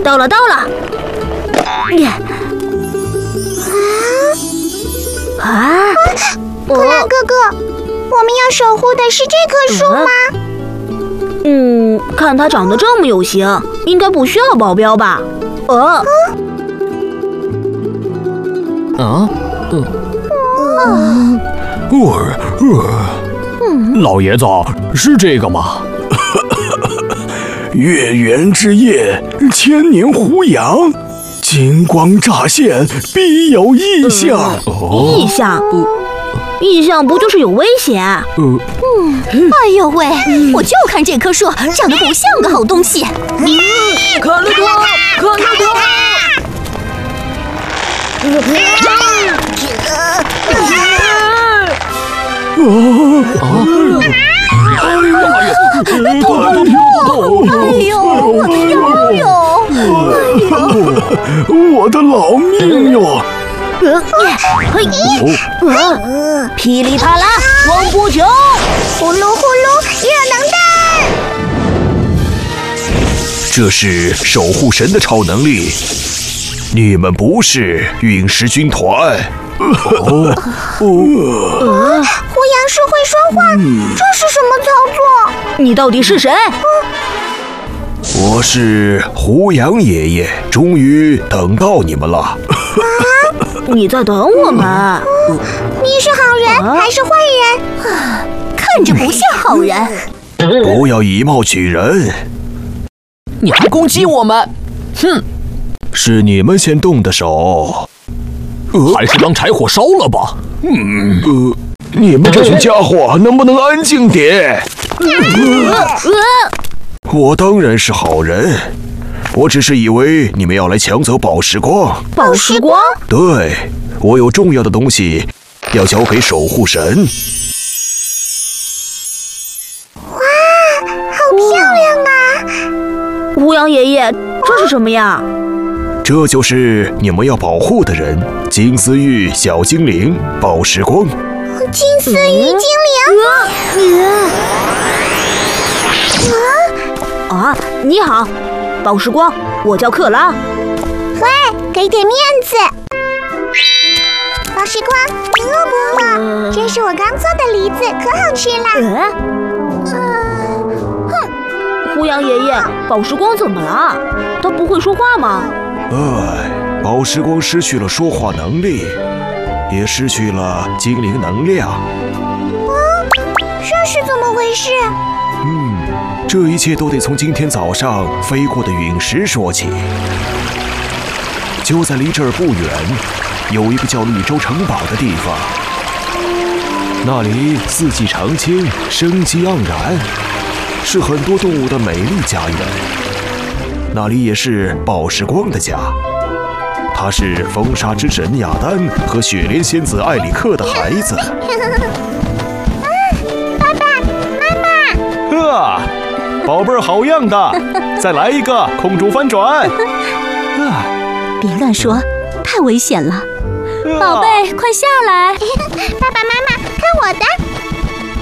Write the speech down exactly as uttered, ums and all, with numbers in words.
到了，到了！啊！啊！ 克拉哥哥，我们要守护的是这棵树吗？ 嗯，看它长得这么有型，应该不需要保镖吧？呃。 啊？嗯。嗯。呃呃。老爷子，是这个吗？ 月圆之夜，千年胡杨，金光乍现，必有异象。 呃哦、异象？呃、异象不就是有危险？呃、 嗯。哎呦喂！嗯、我就看这棵树长得不像个好东西。 嗯、砍了它！砍了它！ 痛痛！哎呦，我的腰哟！ 哎呦，我的老命哟！ 嘿，噼里啪啦，光波球， 呼噜呼噜，热能弹。 这是守护神的超能力，你们不是陨石军团。 哦，胡杨树会说话，这是什么操作？ 你到底是谁？ 我是胡杨爷爷，终于等到你们了。啊、 你在等我们？ 你是好人还是坏人？ 啊、看着不像好人。 不要以貌取人。 你还攻击我们？哼！ 是你们先动的手。 还是当柴火烧了吧。 嗯，呃，你们这群家伙能不能安静点？我当然是好人，我只是以为你们要来抢走宝石光。 宝石光？ 对，我有重要的东西要交给守护神。 哇，好漂亮啊！ 胡杨爷爷，这是什么呀？ 这就是你们要保护的人——金丝玉小精灵宝石光。 金丝玉精灵？ 啊！啊！你好，宝石光，我叫克拉。 喂，给点面子。宝石光，你饿不饿？呃、这是我刚做的梨子，可好吃了。 呃呃、哼！胡杨爷爷，宝石光怎么了？他不会说话吗？ 哎，宝石光失去了说话能力，也失去了精灵能量。 啊，这是怎么回事？ 嗯，这一切都得从今天早上飞过的陨石说起。就在离这儿不远，有一个叫绿洲城堡的地方，那里四季常青，生机盎然，是很多动物的美丽家园。那里也是宝石光的家，他是风沙之神亚丹和雪莲仙子艾里克的孩子。 啊，爸爸妈妈！ 呵，宝贝儿好样的！再来一个空中翻转！ 啊，别乱说，太危险了。宝贝，快下来！ 爸爸妈妈，看我的！